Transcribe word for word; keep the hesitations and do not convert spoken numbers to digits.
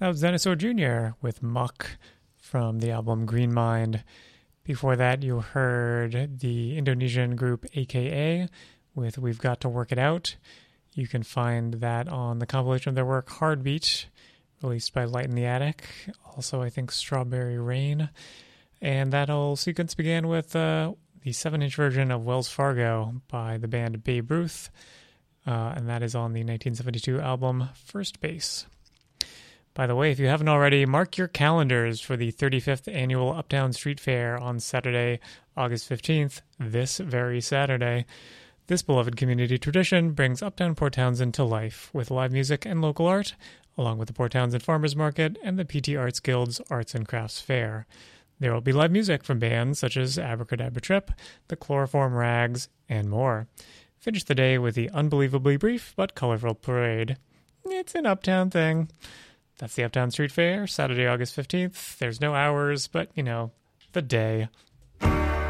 That was Dinosaur Junior with Muck from the album Green Mind. Before that, you heard the Indonesian group A K A with We've Got to Work It Out. You can find that on the compilation of their work Heartbeat, released by Light in the Attic. Also, I think Strawberry Rain. And that whole sequence began with uh, the seven-inch version of Wells Fargo by the band Babe Ruth. Uh, and that is on the nineteen seventy-two album First Base. By the way, if you haven't already, mark your calendars for the thirty-fifth Annual Uptown Street Fair on Saturday, August fifteenth, this very Saturday. This beloved community tradition brings Uptown Port Townsend to life with live music and local art, along with the Port Townsend Farmers Market and the P T Arts Guild's Arts and Crafts Fair. There will be live music from bands such as Abracadabra Trip, the Chloroform Rags, and more. Finish the day with the unbelievably brief but colorful parade. It's an Uptown thing. That's the Uptown Street Fair, Saturday, August fifteenth. There's no hours, but, you know, the day.